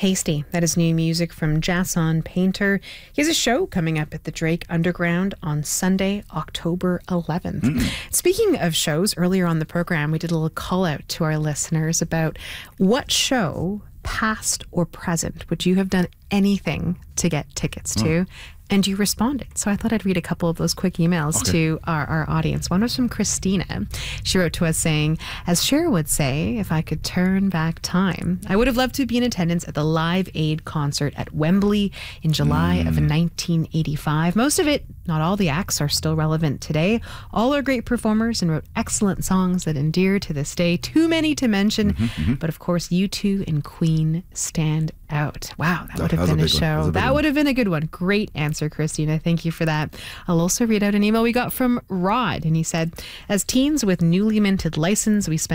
Hasty. That is new music from Jason Painter. He has a show coming up at the Drake Underground on Sunday, October 11th. Speaking of shows, earlier on the program, we did a little call out to our listeners about what show, past or present, would you have done anything to get tickets to? And you responded. So I thought I'd read a couple of those quick emails to our audience. One was from Christina. She wrote to us saying, as Cher would say, if I could turn back time, I would have loved to be in attendance at the Live Aid concert at Wembley in July of 1985. Most of it, not all the acts, are still relevant today. All are great performers and wrote excellent songs that endear to this day. Too many to mention. But of course, U2 and Queen stand out. Wow, that would have been a show. That would have been a good one. Great answer, Christina. Thank you for that. I'll also read out an email we got from Rod, and he said, as teens with newly minted license, we spent